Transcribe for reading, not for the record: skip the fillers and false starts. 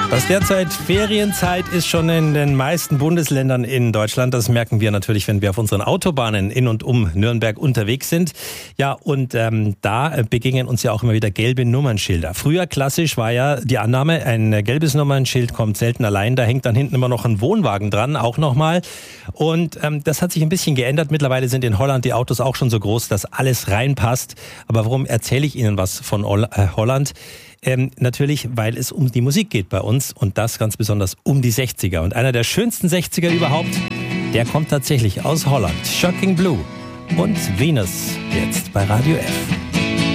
Dass derzeit Ferienzeit ist schon in den meisten Bundesländern in Deutschland. Das merken wir natürlich, wenn wir auf unseren Autobahnen in und um Nürnberg unterwegs sind. Ja, und da begegnen uns ja auch immer wieder gelbe Nummernschilder. Früher klassisch war ja die Annahme, ein gelbes Nummernschild kommt selten allein. Da hängt dann hinten immer noch ein Wohnwagen dran, auch nochmal. Und das hat sich ein bisschen geändert. Mittlerweile sind in Holland die Autos auch schon so groß, dass alles reinpasst. Aber warum erzähle ich Ihnen was von Holland? Natürlich, weil es um die Musik geht bei uns und das ganz besonders um die 60er. Und einer der schönsten 60er überhaupt, der kommt tatsächlich aus Holland. Shocking Blue und Venus, jetzt bei Radio F.